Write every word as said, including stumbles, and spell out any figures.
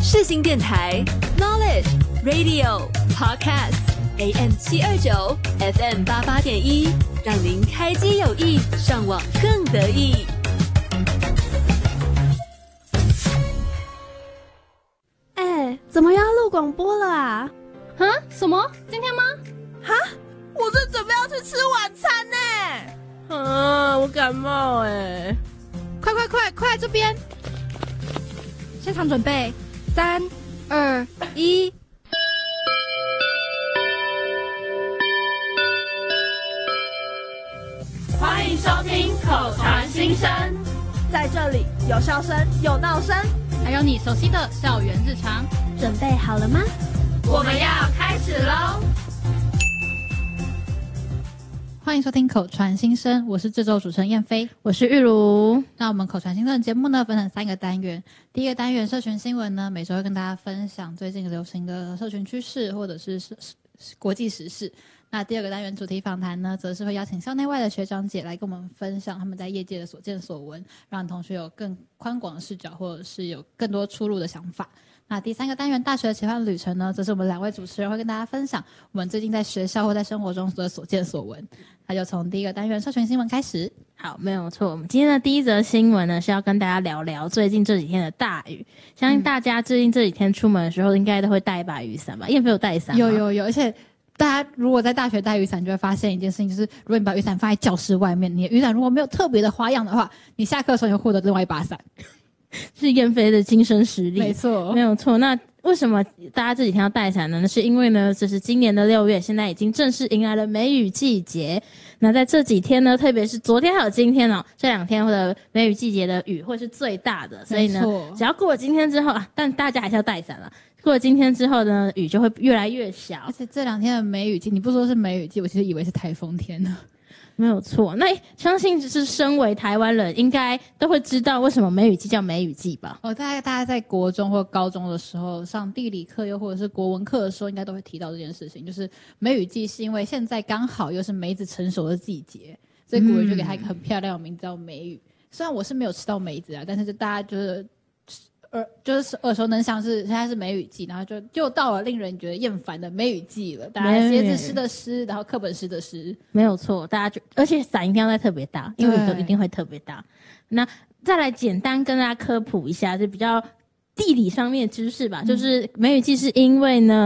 世新电台 Knowledge Radio Podcast A M 七二九 F M 八八点一，让您开机有益，上网更得意。 哎，怎么又要录广播了啊？ 啊？什么？今天吗？ 哈？我这准备要去吃晚餐呢。 啊，我感冒哎！ 快快快快这边！现场准备，三、二、一。 欢迎收听口传心声， 在这里有笑声，有闹声， 还有你熟悉的校园日常。 准备好了吗？ 我们要开始喽！ 欢迎收听口传心声，我是这周主持人燕飞， 我是玉如。 那我们口传心声的节目呢，分成三个单元。第一个单元社群新闻呢，每周会跟大家分享最近流行的社群趋势或者是国际时事。那第二个单元主题访谈呢，则是会邀请校内外的学长姐来跟我们分享他们在业界的所见所闻，让同学有更宽广的视角，或者是有更多出路的想法。那第三个单元大学的奇幻旅程呢，则是我们两位主持人会跟大家分享我们最近在学校或在生活中的所见所闻。那就从第一个单元社群新闻开始。 好，没有错。我们今天的第一则新闻呢，是要跟大家聊聊最近这几天的大雨。相信大家最近这几天出门的时候，应该都会带一把雨伞吧？燕飞有带伞吗？ 有有有，而且大家如果在大学带雨伞，就会发现一件事情，就是如果你把雨伞放在教室外面，你的雨伞如果没有特别的花样的话，你下课的时候你会获得另外一把伞。 是燕飞的亲身实力， 没错， 没有错。那为什么大家这几天要带伞呢？那是因为呢，这是今年的六月，现在已经正式迎来了梅雨季节。那在这几天呢，特别是昨天还有今天哦，这两天的梅雨季节的雨会是最大的，所以呢，只要过了今天之后啊，但大家还是要带伞了。过了今天之后呢，雨就会越来越小。 而且这两天的梅雨季，你不说是梅雨季，我其实以为是台风天呢。 没有错，那相信是身为台湾人，应该都会知道为什么梅雨季叫梅雨季吧？ 哦，大概大家在国中或高中的时候上地理课，又或者是国文课的时候，应该都会提到这件事情，就是梅雨季是因为现在刚好又是梅子成熟的季节，所以古人就给它一个很漂亮的名字叫梅雨。虽然我是没有吃到梅子啊，但是就大家就是耳就是耳熟能详是现在是梅雨季，然后就就到了令人觉得厌烦的梅雨季了。大家写字诗的诗，然后课本诗的诗， 没有错。大家就而且伞一定要再特别大，因为就一定会特别大。那再来简单跟大家科普一下，就比较地理上面的知识吧。嗯、就是梅雨季是因为呢。